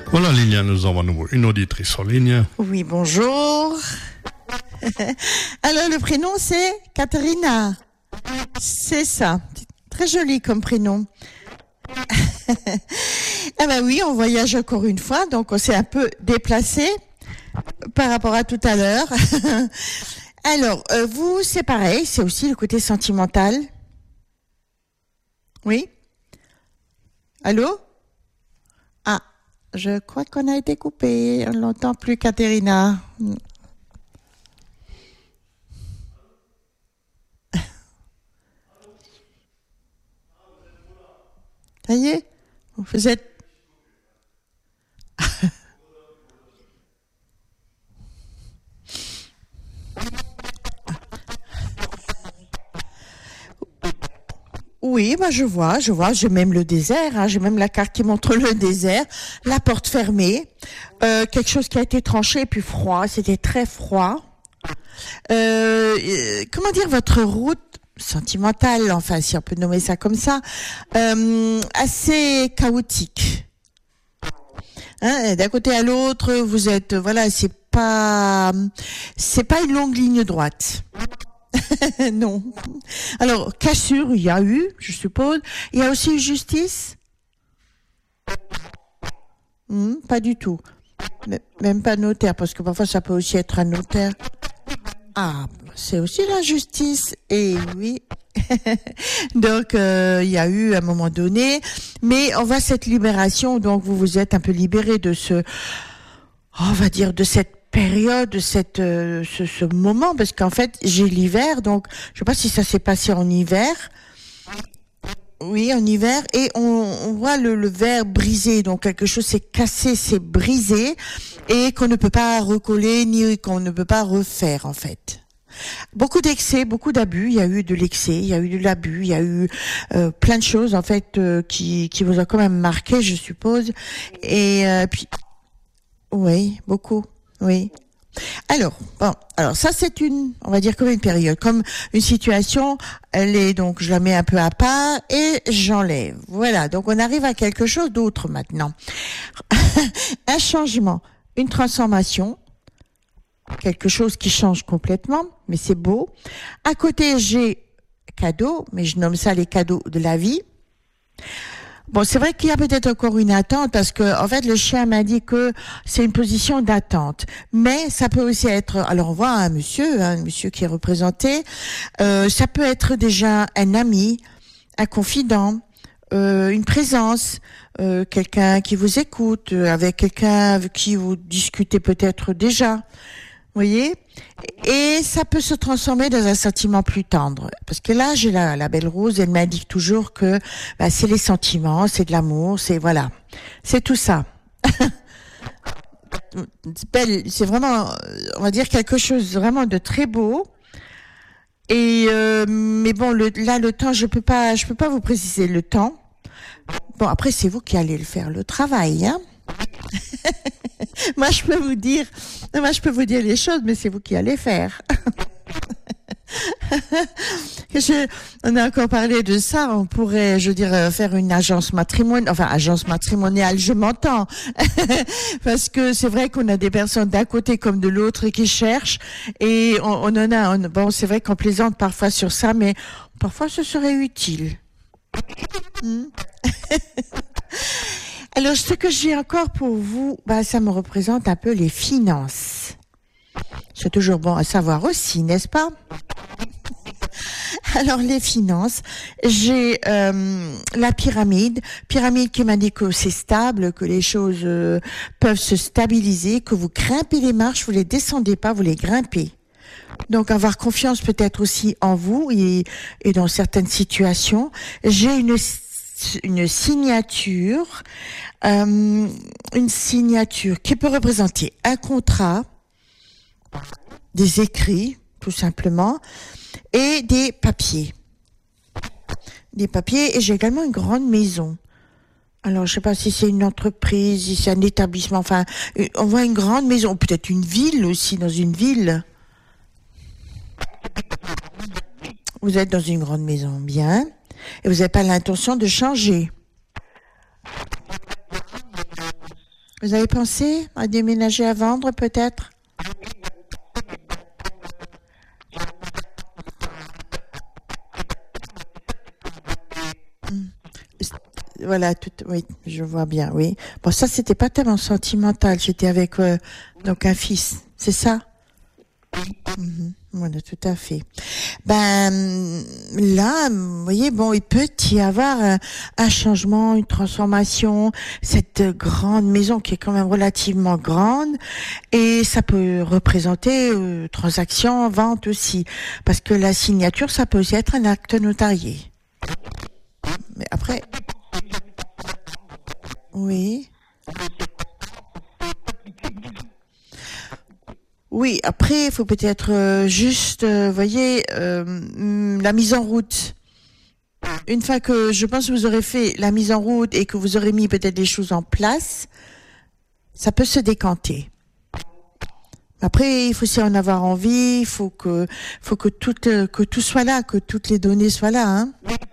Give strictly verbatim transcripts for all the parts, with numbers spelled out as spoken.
Voilà, Lilia, nous avons à nouveau une auditrice en ligne. Oui, bonjour. Alors, le prénom, c'est Katharina. C'est ça. Très joli comme prénom. Ah ben oui, on voyage encore une fois, donc on s'est un peu déplacé par rapport à tout à l'heure. Alors, euh, vous, c'est pareil, c'est aussi le côté sentimental. Oui? Allô? Ah, je crois qu'on a été coupé. On ne l'entend plus, Katharina. Ça y est? Vous êtes... Oui, bah je vois, je vois, j'ai même le désert, hein, j'ai même la carte qui montre le désert, la porte fermée, euh, quelque chose qui a été tranché et puis froid, c'était très froid. Euh, euh, comment dire, votre route sentimentale, enfin si on peut nommer ça comme ça, euh, assez chaotique. Hein, d'un côté à l'autre, vous êtes, voilà, c'est pas, c'est pas une longue ligne droite. Non. Alors, cassure, il y a eu, je suppose. Il y a aussi eu justice? Hmm, pas du tout. M- Même pas notaire, parce que parfois ça peut aussi être un notaire. Ah, c'est aussi la justice. Et oui. Donc, euh, il y a eu à un moment donné. Mais on voit cette libération, donc vous vous êtes un peu libéré de ce, on va dire, de cette période, de cette, euh, ce, ce moment, parce qu'en fait, j'ai l'hiver, donc je sais pas si ça s'est passé en hiver. Oui, en hiver, et on, on voit le, le verre brisé, donc quelque chose s'est cassé, s'est brisé, et qu'on ne peut pas recoller, ni qu'on ne peut pas refaire, en fait. Beaucoup d'excès, beaucoup d'abus. Il y a eu de l'excès, il y a eu de l'abus, il y a eu euh, plein de choses, en fait, euh, qui, qui vous ont quand même marqué, je suppose. Et euh, puis, oui, beaucoup. Oui. Alors, bon, alors ça c'est une, on va dire comme une période, comme une situation, elle est donc, je la mets un peu à part et j'enlève. Voilà, donc on arrive à quelque chose d'autre maintenant. Un changement, une transformation, quelque chose qui change complètement, mais c'est beau. À côté, j'ai cadeau, mais je nomme ça les cadeaux de la vie. Bon, c'est vrai qu'il y a peut-être encore une attente parce que, en fait, le chien m'a dit que c'est une position d'attente. Mais ça peut aussi être, alors on voit un monsieur, un monsieur qui est représenté, euh, ça peut être déjà un ami, un confident, euh, une présence, euh, quelqu'un qui vous écoute, euh, avec quelqu'un avec qui vous discutez peut-être déjà. Vous voyez? Et ça peut se transformer dans un sentiment plus tendre. Parce que là, j'ai la, la belle Rose, elle m'indique toujours que bah, c'est les sentiments, c'est de l'amour, c'est voilà. C'est tout ça. C'est belle, c'est vraiment, on va dire, quelque chose vraiment de très beau. Et euh, mais bon, le, là, le temps, je peux pas, je peux pas vous préciser le temps. Bon, après, c'est vous qui allez le faire, le travail, hein. Moi, je peux vous dire, moi, je peux vous dire les choses, mais c'est vous qui allez faire. Je, on a encore parlé de ça. On pourrait, je dirais, faire une agence matrimoniale, enfin, agence matrimoniale, je m'entends. Parce que c'est vrai qu'on a des personnes d'un côté comme de l'autre qui cherchent. Et on, on en a, on, bon, c'est vrai qu'on plaisante parfois sur ça, mais parfois ce serait utile. Hmm. Alors, ce que j'ai encore pour vous, bah, ça me représente un peu les finances. C'est toujours bon à savoir aussi, n'est-ce pas? Alors, les finances, j'ai euh, la pyramide, pyramide qui m'indique que c'est stable, que les choses euh, peuvent se stabiliser, que vous grimpez les marches, vous les descendez pas, vous les grimpez. Donc, avoir confiance peut-être aussi en vous et, et dans certaines situations. J'ai une une signature, euh, une signature qui peut représenter un contrat, des écrits, tout simplement, et des papiers. Des papiers, et j'ai également une grande maison. Alors, je sais pas si c'est une entreprise, si c'est un établissement, enfin, on voit une grande maison, peut-être une ville aussi, dans une ville. Vous êtes dans une grande maison, bien. Et vous n'avez pas l'intention de changer. Vous avez pensé à déménager, à vendre peut-être? Voilà, tout, oui, je vois bien, oui. Bon, ça, c'était pas tellement sentimental. J'étais avec euh, donc un fils, c'est ça? Mhm, voilà, tout à fait. Ben là, vous voyez, bon, il peut y avoir un, un changement, une transformation. Cette grande maison qui est quand même relativement grande, et ça peut représenter euh, transaction, vente aussi, parce que la signature, ça peut aussi être un acte notarié. Mais après. Oui. Oui, après, il faut peut-être euh, juste, euh, voyez, euh, la mise en route. Une fois que je pense que vous aurez fait la mise en route et que vous aurez mis peut-être des choses en place, ça peut se décanter. Après, il faut aussi en avoir envie, il faut que, faut que tout, que tout soit là, que toutes les données soient là, hein.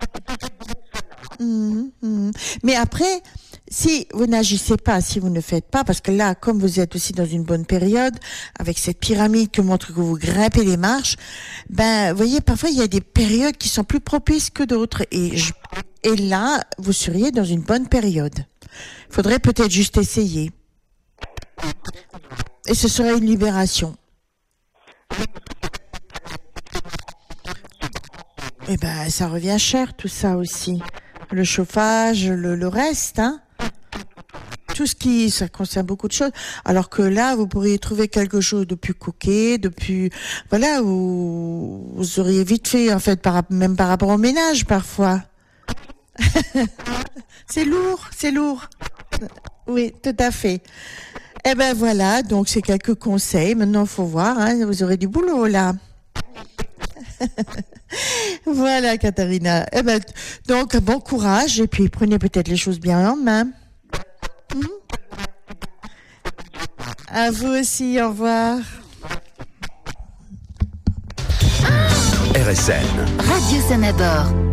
Mmh, mmh. Mais après, si vous n'agissez pas, si vous ne faites pas, parce que là, comme vous êtes aussi dans une bonne période, avec cette pyramide qui montre que vous grimpez les marches, ben, vous voyez, parfois il y a des périodes qui sont plus propices que d'autres, et je, et là, vous seriez dans une bonne période. Il faudrait peut-être juste essayer. Et ce serait une libération. Eh ben, ça revient cher, tout ça aussi. Le chauffage, le, le reste, hein. Tout ce qui, ça concerne beaucoup de choses. Alors que là, vous pourriez trouver quelque chose de plus coquet, de plus, voilà, où vous auriez vite fait, en fait, par, même par rapport au ménage, parfois. C'est lourd, c'est lourd. Oui, tout à fait. Eh ben voilà, donc c'est quelques conseils. Maintenant, faut voir, hein, vous aurez du boulot, là. Voilà, Katharina. Eh ben, donc, bon courage, et puis prenez peut-être les choses bien en main. Mmh. À vous aussi, au revoir. R S N. Radio Sanabord.